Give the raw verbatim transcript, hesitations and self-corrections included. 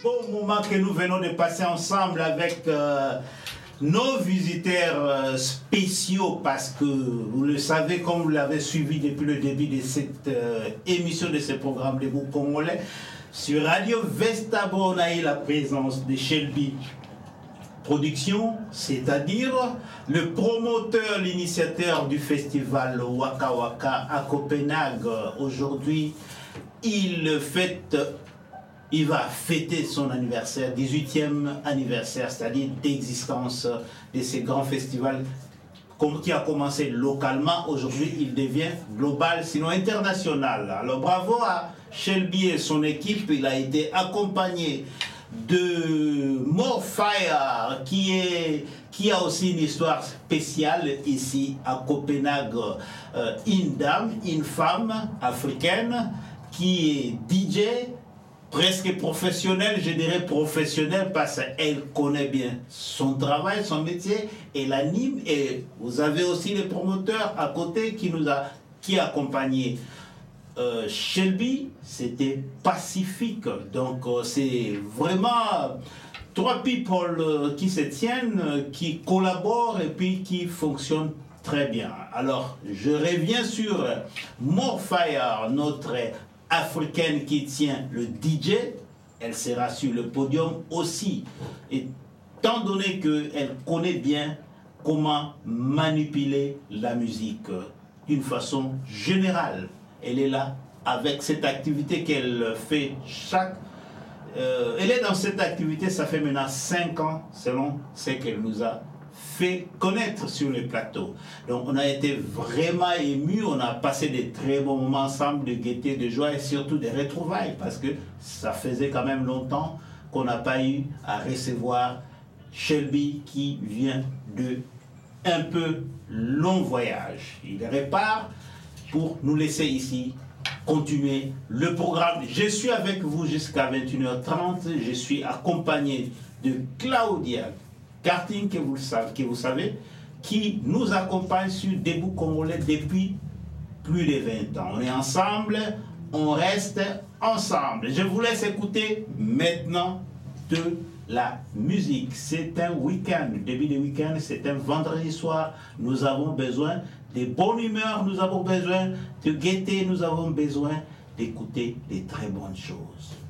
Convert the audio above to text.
beau moment que nous venons de passer ensemble avec euh, nos visiteurs euh, spéciaux, parce que vous le savez, comme vous l'avez suivi depuis le début de cette euh, émission, de ce programme de Debout Congolais, sur Radio Vestabo, on a eu la présence de Shelby Production, c'est-à-dire le promoteur, l'initiateur du festival Waka Waka à Copenhague. Aujourd'hui, il fête, il va fêter son anniversaire, dix-huitième anniversaire, c'est-à-dire d'existence de ces grands festivals qui a commencé localement. Aujourd'hui, il devient global, sinon international. Alors bravo à Shelby et son équipe. Il a été accompagné de More Fire, qui, est, qui a aussi une histoire spéciale ici à Copenhague. Euh, une dame, une femme africaine qui est D J, presque professionnelle, je dirais professionnelle, parce qu'elle connaît bien son travail, son métier, elle anime. Et vous avez aussi les promoteurs à côté qui nous a qui a accompagné Euh, Shelby. C'était pacifique. Donc euh, c'est vraiment trois people euh, qui se tiennent, euh, qui collaborent et puis qui fonctionnent très bien. Alors je reviens sur More Fire, notre africaine qui tient le D J. Elle sera sur le podium aussi, étant donné qu'elle connaît bien comment manipuler la musique d'une façon générale. Elle est là avec cette activité qu'elle fait chaque... Euh, elle est dans cette activité, ça fait maintenant cinq ans, selon ce qu'elle nous a fait connaître sur le plateau. Donc on a été vraiment émus, on a passé des très bons moments ensemble, de gaieté, de joie et surtout des retrouvailles, parce que ça faisait quand même longtemps qu'on n'a pas eu à recevoir Shelby, qui vient de un peu long voyage. Il repart pour nous laisser ici continuer le programme. Je suis avec vous jusqu'à vingt et une heures trente. Je suis accompagné de Claudia Karting, que vous, savez, que vous savez, qui nous accompagne sur Debout Congolais depuis plus de vingt ans. On est ensemble, on reste ensemble. Je vous laisse écouter maintenant de la musique. C'est un week-end, début de week-end, c'est un vendredi soir. Nous avons besoin de bonne humeur, nous avons besoin de gaieté, nous avons besoin d'écouter des très bonnes choses.